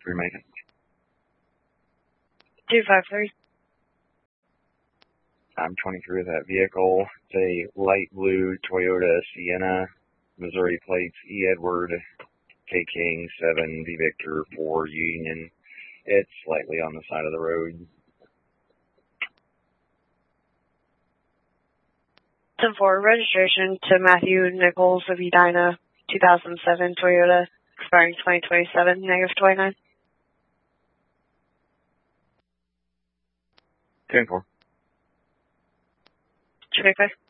Make it. 253. I'm 23 with that vehicle. It's a light blue Toyota Sienna, Missouri plates, E. Edward, K. King, 7, V. Victor, 4, Union. It's slightly on the side of the road. 10-4, registration to Matthew Nichols of Edina, 2007 Toyota, expiring 2027, -29. 10-4. 285.